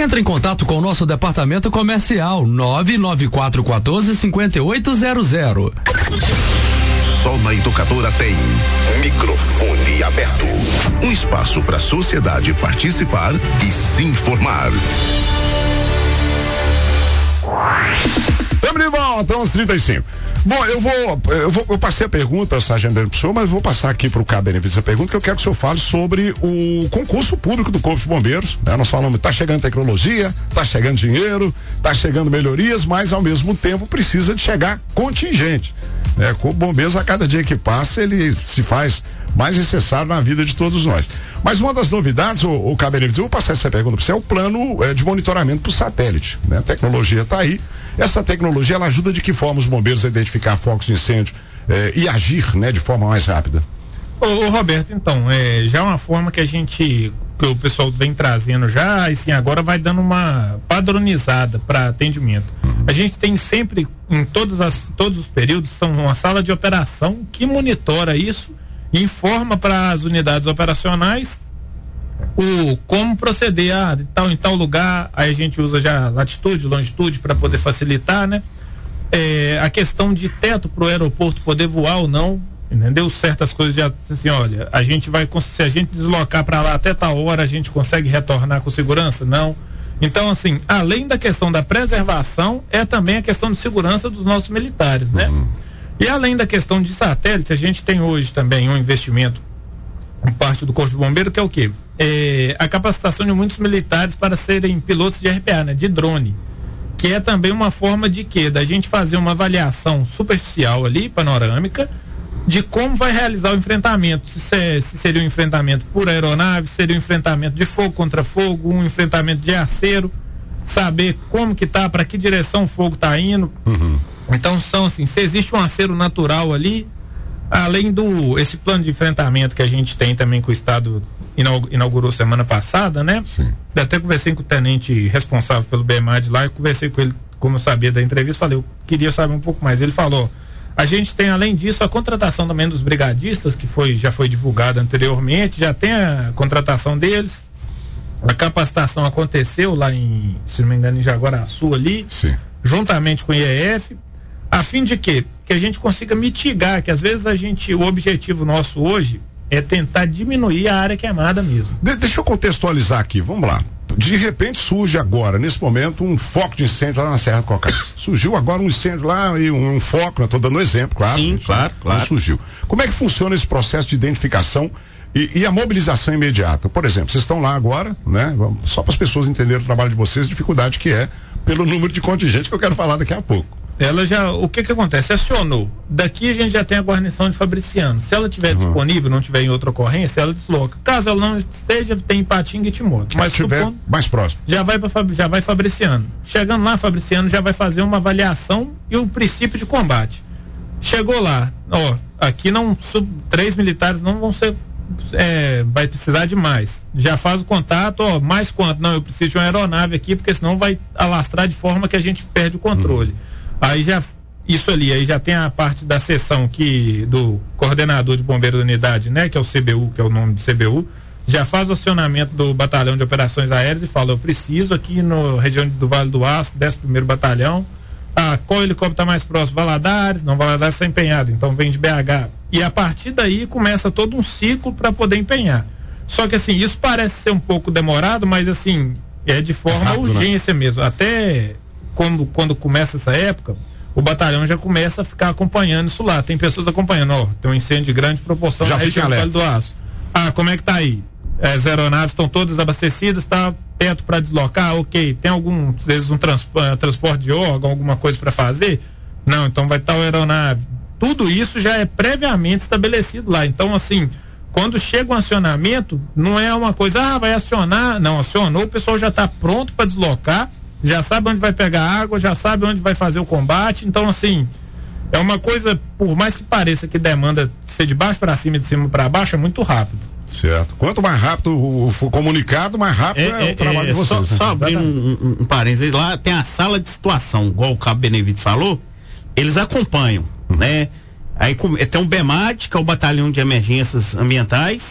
Entre em contato com o nosso departamento comercial 99414-5800. Só na Educadora tem microfone aberto. Um espaço para a sociedade participar e se informar. Estamos de volta, 11h35. Bom, eu passei a pergunta, Sargento Bento Pessoa, mas vou passar aqui para o Cabo Benevides a pergunta, que eu quero que o senhor fale sobre o concurso público do Corpo de Bombeiros, né? Nós falamos, está chegando tecnologia, está chegando dinheiro, está chegando melhorias, mas ao mesmo tempo precisa de chegar contingente, né? Com bombeiros, a cada dia que passa, ele se faz mais necessário na vida de todos nós. Mas uma das novidades, o Cabo Benevides, eu vou passar essa pergunta para você, é o plano de monitoramento por satélite, né? A tecnologia está aí. Essa tecnologia, ela ajuda de que forma os bombeiros a identificar focos de incêndio e agir, né, de forma mais rápida? Ô Roberto, então, já é uma forma que o pessoal vem trazendo já, e sim, agora vai dando uma padronizada para atendimento. A gente tem sempre, em todos os períodos, são uma sala de operação que monitora isso e informa para as unidades operacionais como proceder em tal lugar. Aí a gente usa já latitude, longitude para poder facilitar, né? A questão de teto para o aeroporto poder voar ou não, entendeu? Certas coisas já, assim, olha, se a gente deslocar para lá até tal hora, a gente consegue retornar com segurança? Não. Então, assim, além da questão da preservação, é também a questão de segurança dos nossos militares, né? E além da questão de satélite, a gente tem hoje também um investimento por parte do Corpo de Bombeiro, que é o quê? A capacitação de muitos militares para serem pilotos de RPA, né? De drone, que é também uma forma de quê? Da gente fazer uma avaliação superficial ali, panorâmica, de como vai realizar o enfrentamento, se seria um enfrentamento por aeronave, seria um enfrentamento de fogo contra fogo, um enfrentamento de aceiro, saber como que tá, para que direção o fogo tá indo. Então são assim, se existe um aceiro natural ali, além esse plano de enfrentamento que a gente tem também, que o Estado inaugurou semana passada, né? Sim. Eu até conversei com o tenente responsável pelo BMAD lá, e conversei com ele, como eu sabia da entrevista, falei, eu queria saber um pouco mais. Ele falou, a gente tem, além disso, a contratação também dos brigadistas, que já foi divulgada anteriormente, já tem a contratação deles, a capacitação aconteceu lá se não me engano, em Jaguaraçu ali, sim, juntamente com o IEF, a fim de quê? Que a gente consiga mitigar, que às vezes o objetivo nosso hoje é tentar diminuir a área queimada mesmo. Deixa eu contextualizar aqui, vamos lá. De repente surge agora, nesse momento, um foco de incêndio lá na Serra do Cocais. Surgiu agora um incêndio lá e um foco, eu estou dando um exemplo, claro. Sim, claro. Surgiu. Como é que funciona esse processo de identificação e a mobilização imediata? Por exemplo, vocês estão lá agora, né? Só para as pessoas entenderem o trabalho de vocês, a dificuldade que é pelo número de contingentes que eu quero falar daqui a pouco. O que acontece? Acionou. Daqui a gente já tem a guarnição de Fabriciano. Se ela estiver disponível, não tiver em outra ocorrência, ela desloca. Caso ela não esteja, tem Ipatinga e Timóteo. Mas se estiver mais próximo, já vai Fabriciano. Chegando lá, Fabriciano já vai fazer uma avaliação e o princípio de combate. Chegou lá, aqui 3 militares não vão ser, vai precisar de mais. Já faz o contato, mais quanto? Não, eu preciso de uma aeronave aqui, porque senão vai alastrar de forma que a gente perde o controle. Aí já tem a parte da seção do coordenador de bombeiro da unidade, né? Que é o CBU, que é o nome de CBU, já faz o acionamento do batalhão de operações aéreas e fala, eu preciso aqui na região do Vale do Aço, 11º batalhão, qual helicóptero está mais próximo? Valadares? Não, Valadares está empenhado, então vem de BH. E a partir daí começa todo um ciclo para poder empenhar. Só que assim, isso parece ser um pouco demorado, mas assim, é de forma rápido, urgência, né? Mesmo. Até quando começa essa época, o batalhão já começa a ficar acompanhando isso lá. Tem pessoas acompanhando, tem um incêndio de grande proporção na região do Vale do Aço. Como é que tá aí? As aeronaves estão todas abastecidas, tá teto para deslocar, ok. Tem às vezes um transporte de órgão, alguma coisa para fazer? Não, então vai estar a aeronave. Tudo isso já é previamente estabelecido lá. Então, assim, quando chega um acionamento, não é uma coisa, vai acionar. Não, acionou, o pessoal já está pronto para deslocar, já sabe onde vai pegar água, já sabe onde vai fazer o combate. Então, assim, é uma coisa, por mais que pareça que demanda ser de baixo para cima e de cima para baixo, é muito rápido. Certo. Quanto mais rápido for comunicado, mais rápido é o trabalho de vocês. Só abrindo um parênteses, lá tem a sala de situação, igual o Cabo Benevides falou, eles acompanham, né? Aí tem um BEMAD, que é o Batalhão de Emergências Ambientais,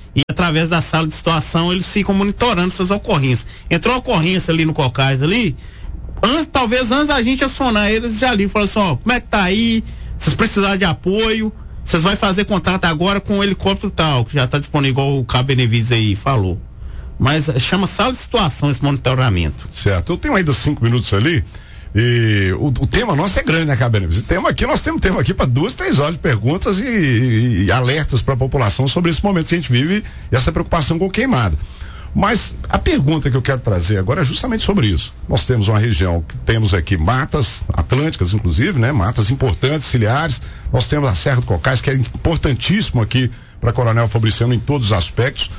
e através da sala de situação eles ficam monitorando essas ocorrências. Entrou uma ocorrência ali no Cocais ali, talvez antes da gente acionar eles já ali, falaram assim, ó, como é que tá aí, vocês precisarem de apoio, vocês vão fazer contato agora com o helicóptero tal, que já está disponível, igual o Cabo Benevides aí falou. Mas chama sala de situação esse monitoramento. Certo, eu tenho ainda 5 minutos ali. E o tema nosso é grande, né, Cabo Benevides? Nós temos tempo aqui para 2, 3 horas de perguntas e alertas para a população sobre esse momento que a gente vive e essa preocupação com queimada. Mas a pergunta que eu quero trazer agora é justamente sobre isso. Nós temos uma região que temos aqui matas atlânticas, inclusive, né? Matas importantes, ciliares. Nós temos a Serra do Cocais, que é importantíssimo aqui para Coronel Fabriciano em todos os aspectos.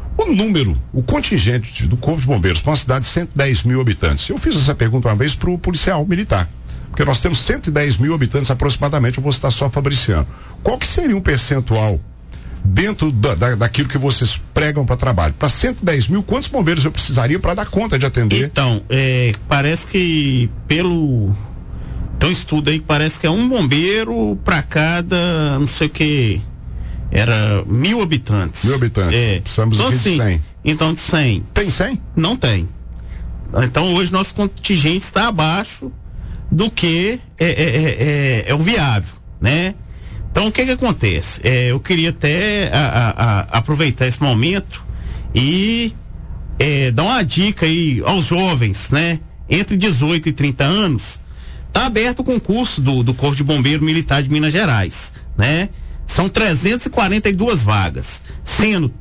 O contingente do Corpo de Bombeiros para uma cidade de 110 mil habitantes. Eu fiz essa pergunta uma vez para o policial militar, porque nós temos 110 mil habitantes aproximadamente, eu vou citar só Fabriciano. Qual que seria um percentual dentro daquilo que vocês pregam para trabalho? Para 110 mil, quantos bombeiros eu precisaria para dar conta de atender? Então, parece que tem um estudo aí que parece que é um bombeiro para cada, não sei o que, era 1.000 habitantes. 1.000 habitantes. Precisamos então, aqui de 100. Então, de 100. Tem 100? Não tem. Então, hoje nosso contingente está abaixo do que é o viável, né? Então, o que acontece? Eu queria até aproveitar esse momento e dar uma dica aí aos jovens, né? Entre 18 e 30 anos, está aberto o concurso do Corpo de Bombeiro Militar de Minas Gerais, né? São 342 vagas, sendo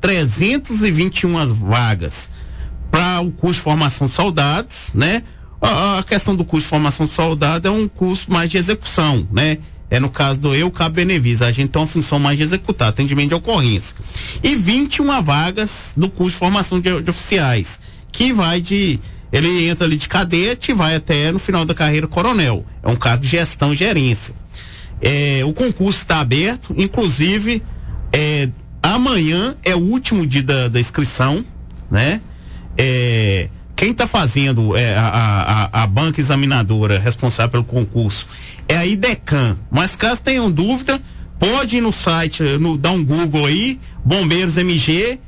321 vagas para o curso de formação de soldados, né? A questão do curso de formação de soldado é um curso mais de execução, né? No caso do Cabo Benevides, a gente tem uma função mais de executar, atendimento de ocorrência. E 21 vagas do curso de formação de oficiais, que ele entra ali de cadete e vai até no final da carreira coronel. É um cargo de gestão e gerência. O concurso está aberto, inclusive amanhã é o último dia da inscrição, né? Quem está fazendo a banca examinadora responsável pelo concurso é a IDECAM, mas caso tenham dúvida, pode ir no site, dar um Google aí, Bombeiros MG,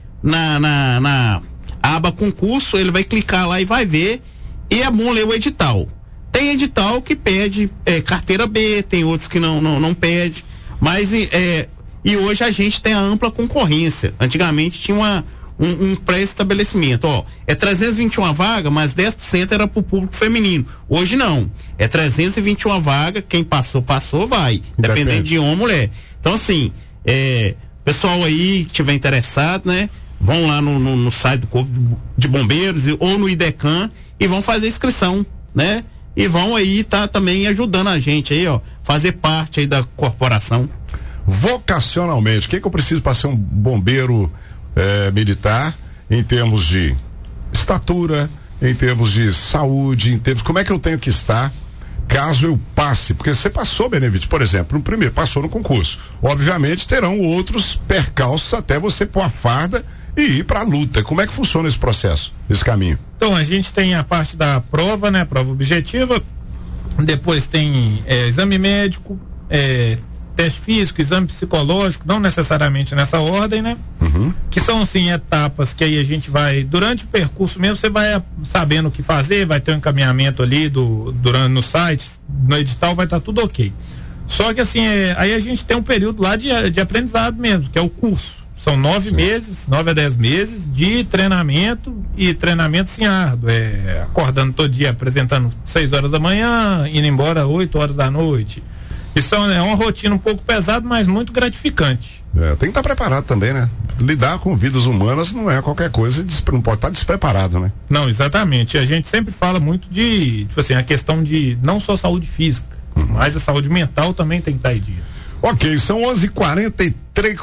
na aba concurso, ele vai clicar lá e vai ver, e é bom ler o edital. Tem edital que pede carteira B, tem outros que não pede, mas e hoje a gente tem a ampla concorrência. Antigamente tinha um pré-estabelecimento, 321 vagas, mas 10% era para o público feminino. Hoje não, 321 vagas, quem passou, vai, dependendo de homem ou mulher. Então assim, pessoal aí que tiver interessado, né, vão lá no site do Corpo de Bombeiros ou no IDECAM e vão fazer inscrição, né? E vão aí também ajudando a gente aí, fazer parte aí da corporação. Vocacionalmente, o que eu preciso para ser um bombeiro militar, em termos de estatura, em termos de saúde, em termos, como é que eu tenho que estar caso eu passe? Porque você passou, Benevides, por exemplo, no primeiro, passou no concurso. Obviamente terão outros percalços até você pôr a farda e ir para a luta. Como é que funciona esse processo, esse caminho? Então, a gente tem a parte da prova, né? Prova objetiva, depois tem exame médico, teste físico, exame psicológico, não necessariamente nessa ordem, né? Uhum. Que são, sim, etapas que aí a gente vai, durante o percurso mesmo, você vai sabendo o que fazer, vai ter um encaminhamento ali no site, no edital vai estar tudo ok. Só que assim, aí a gente tem um período lá de aprendizado mesmo, que é o curso. São 9 meses, 9 a 10 meses de treinamento, e treinamento sim árduo, acordando todo dia, apresentando 6 horas da manhã, indo embora 8 horas da noite. Isso é uma rotina um pouco pesada, mas muito gratificante. Tem que estar preparado também, né? Lidar com vidas humanas não é qualquer coisa, não pode estar despreparado, né? Não, exatamente. A gente sempre fala muito tipo assim, a questão de não só saúde física, mas a saúde mental também tem que estar em dia. Ok, são 11h43,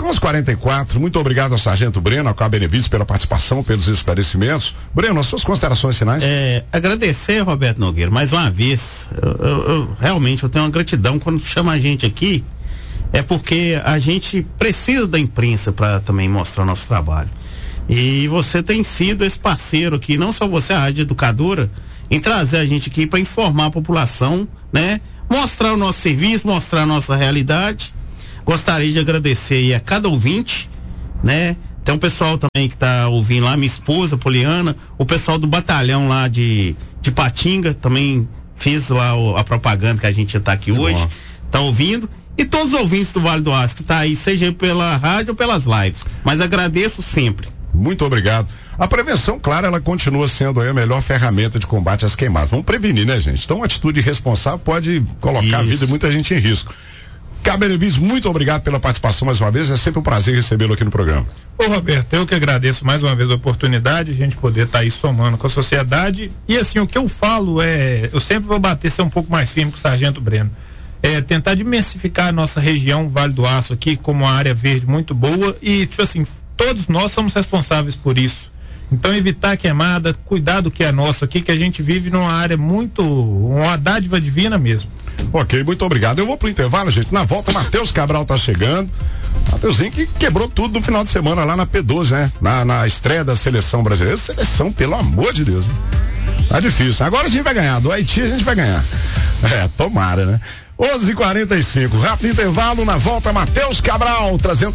11h44. Muito obrigado ao Sargento Breno, ao Cabo Benevides, pela participação, pelos esclarecimentos. Breno, as suas considerações finais? Agradecer, Roberto Nogueira, mais uma vez. Realmente eu tenho uma gratidão quando chama a gente aqui, porque a gente precisa da imprensa para também mostrar o nosso trabalho. E você tem sido esse parceiro aqui, não só você, a Rádio Educadora, em trazer a gente aqui para informar a população, né? Mostrar o nosso serviço, mostrar a nossa realidade. Gostaria de agradecer aí a cada ouvinte, né? Tem um pessoal também que tá ouvindo lá, minha esposa, Poliana, o pessoal do batalhão lá de Patinga também fez lá a propaganda que a gente já tá aqui hoje, tá ouvindo. E todos os ouvintes do Vale do Aço que tá aí, seja pela rádio ou pelas lives. Mas agradeço sempre. Muito obrigado. A prevenção, claro, ela continua sendo aí a melhor ferramenta de combate às queimadas. Vamos prevenir, né, gente? Então, uma atitude irresponsável pode colocar a vida de muita gente em risco. Cabo Benevides, muito obrigado pela participação mais uma vez. É sempre um prazer recebê-lo aqui no programa. Ô Roberto, eu que agradeço mais uma vez a oportunidade, a gente poder estar aí somando com a sociedade. E assim, o que eu falo eu sempre vou ser um pouco mais firme com o Sargento Breno. Tentar diversificar a nossa região, Vale do Aço aqui, como uma área verde muito boa e, tipo assim, todos nós somos responsáveis por isso. Então, evitar a queimada, cuidar do que é nosso aqui, que a gente vive numa área uma dádiva divina mesmo. Ok, muito obrigado. Eu vou pro intervalo, gente. Na volta, Matheus Cabral tá chegando. Matheusinho que quebrou tudo no final de semana lá na P12, né? Na estreia da seleção brasileira. Seleção, pelo amor de Deus, né? Tá difícil. Agora a gente vai ganhar. Do Haiti a gente vai ganhar. Tomara, né? 11:45, rápido intervalo, na volta Matheus Cabral trazendo